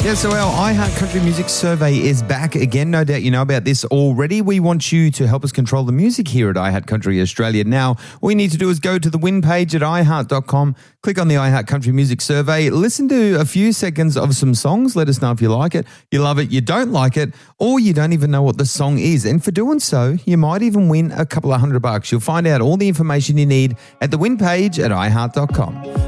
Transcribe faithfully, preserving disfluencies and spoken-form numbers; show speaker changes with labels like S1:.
S1: Yeah, so our iHeart Country Music Survey is back again. No doubt you know about this already. We want you to help us control the music here at iHeart Country Australia. Now, all you need to do is go to the win page at i heart dot com, click on the iHeart Country Music Survey, listen to a few seconds of some songs. Let us know if you like it, you love it, you don't like it, or you don't even know what the song is. And for doing so, you might even win a couple of hundred bucks. You'll find out all the information you need at the win page at i heart dot com.